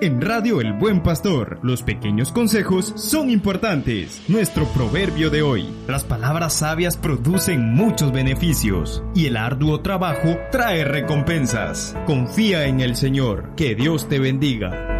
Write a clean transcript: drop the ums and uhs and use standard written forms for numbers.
En Radio El Buen Pastor, los pequeños consejos son importantes. Nuestro proverbio de hoy: las palabras sabias producen muchos beneficios y el arduo trabajo trae recompensas. Confía en el Señor. Que Dios te bendiga.